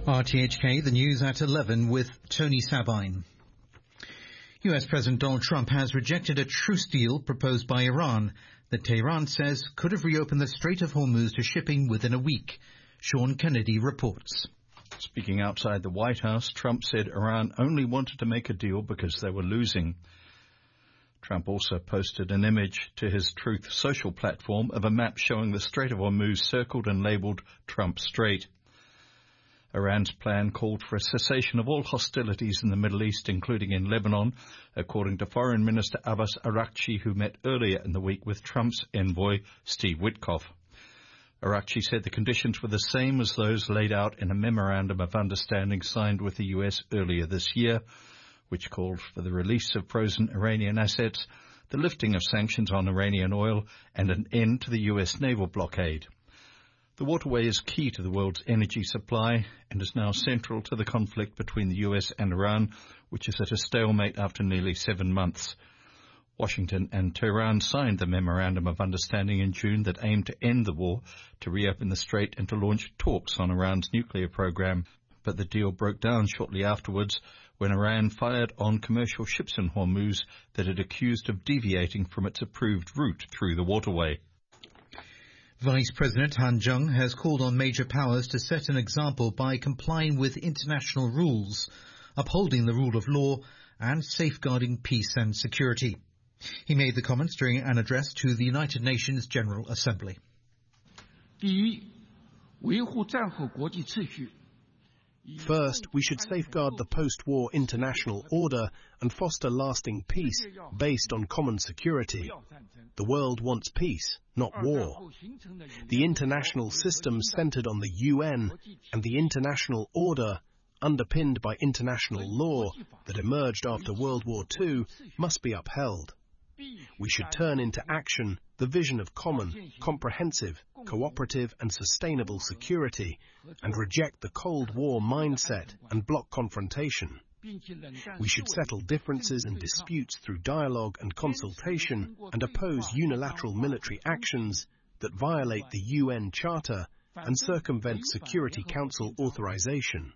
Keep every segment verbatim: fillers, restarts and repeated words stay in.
R T H K, the news at eleven with Tony Sabine. U S President Donald Trump has rejected a truce deal proposed by Iran that Tehran says could have reopened the Strait of Hormuz to shipping within a week. Sean Kennedy reports. Speaking outside the White House, Trump said Iran only wanted to make a deal because they were losing. Trump also posted an image to his Truth Social platform of a map showing the Strait of Hormuz circled and labelled Trump Strait. Iran's plan called for a cessation of all hostilities in the Middle East, including in Lebanon, according to Foreign Minister Abbas Araghchi, who met earlier in the week with Trump's envoy, Steve Witkoff. Araghchi said the conditions were the same as those laid out in a memorandum of understanding signed with the U S earlier this year, which called for the release of frozen Iranian assets, the lifting of sanctions on Iranian oil, and an end to the U S naval blockade. The waterway is key to the world's energy supply and is now central to the conflict between the U S and Iran, which is at a stalemate after nearly seven months. Washington and Tehran signed the Memorandum of Understanding in June that aimed to end the war, to reopen the strait and to launch talks on Iran's nuclear program. But the deal broke down shortly afterwards when Iran fired on commercial ships in Hormuz that it accused of deviating from its approved route through the waterway. Vice President Han Zheng has called on major powers to set an example by complying with international rules, upholding the rule of law and safeguarding peace and security. He made the comments during an address to the United Nations General Assembly. First, we should safeguard the post-war international order and foster lasting peace based on common security. The world wants peace, not war. The international system centered on the U N and the international order, underpinned by international law that emerged after World War Two, must be upheld. We should turn into action the vision of common, comprehensive, cooperative and sustainable security and reject the Cold War mindset and bloc confrontation. We should settle differences and disputes through dialogue and consultation and oppose unilateral military actions that violate the U N Charter and circumvent Security Council authorization.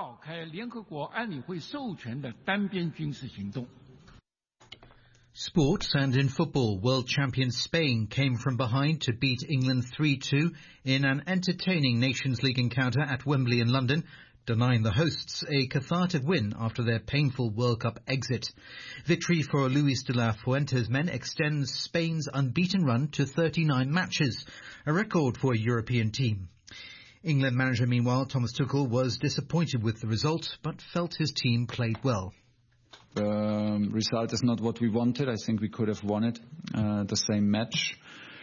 Sports, and in football, world champion Spain came from behind to beat England three two in an entertaining Nations League encounter at Wembley in London, denying the hosts a cathartic win after their painful World Cup exit. Victory for Luis de la Fuente's men extends Spain's unbeaten run to thirty-nine matches, a record for a European team. England manager, meanwhile, Thomas Tuchel, was disappointed with the result, but felt his team played well. The um, result is not what we wanted. I think we could have won it, uh, the same match.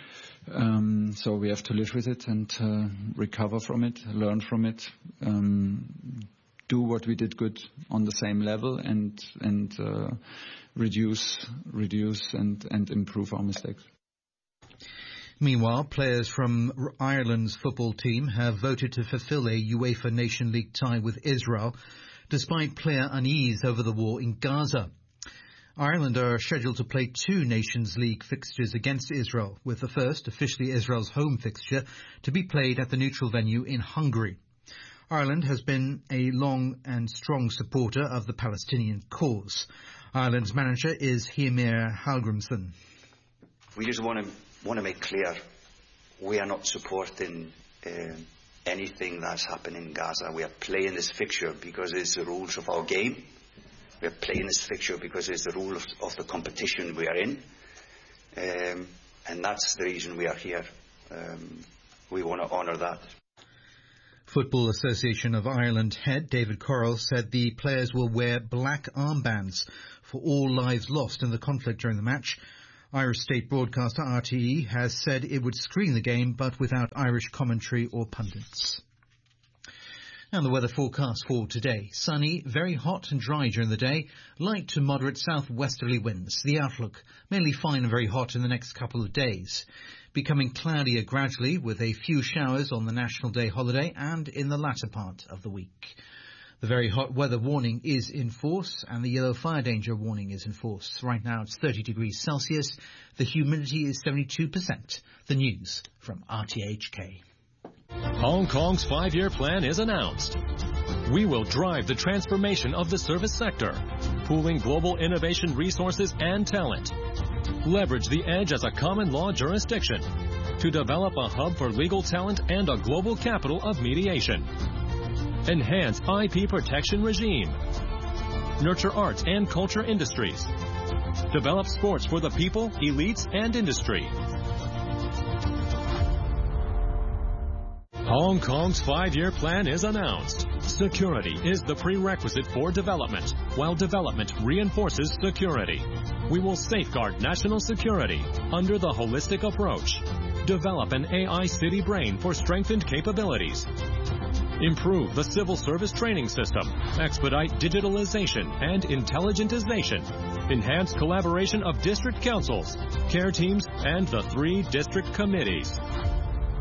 Um, so we have to live with it and uh, recover from it, learn from it, um, do what we did good on the same level, and and uh, reduce, reduce, and and improve our mistakes. Meanwhile, players from Ireland's football team have voted to fulfill a UEFA Nation League tie with Israel, despite player unease over the war in Gaza. Ireland are scheduled to play two Nations League fixtures against Israel, with the first, officially Israel's home fixture, to be played at the neutral venue in Hungary. Ireland has been a long and strong supporter of the Palestinian cause. Ireland's manager is Heimir Hallgrímsson. We just want to want to make clear we are not supporting uh, anything that's happening in Gaza. We are playing this fixture because it's the rules of our game. We are playing this fixture because it's the rule of, of the competition we are in. Um, and that's the reason we are here. Um, we want to honour that. Football Association of Ireland head David Correll said the players will wear black armbands for all lives lost in the conflict during the match. Irish state broadcaster R T E has said it would screen the game, but without Irish commentary or pundits. And the weather forecast for today. Sunny, very hot and dry during the day. Light to moderate southwesterly winds. The outlook, mainly fine and very hot in the next couple of days. Becoming cloudier gradually with a few showers on the National Day holiday and in the latter part of the week. The very hot weather warning is in force and the yellow fire danger warning is in force. Right now it's thirty degrees Celsius. The humidity is seventy-two percent. The news from R T H K. Hong Kong's five-year plan is announced. We will drive the transformation of the service sector, pooling global innovation resources and talent. Leverage the edge as a common law jurisdiction to develop a hub for legal talent and a global capital of mediation. Enhance I P protection regime. Nurture arts and culture industries. Develop sports for the people, elites, and industry. Hong Kong's five-year plan is announced. Security is the prerequisite for development, while development reinforces security. We will safeguard national security under the holistic approach. Develop an A I city brain for strengthened capabilities. Improve the civil service training system. Expedite digitalization and intelligentization. Enhance collaboration of district councils, care teams, and the three district committees.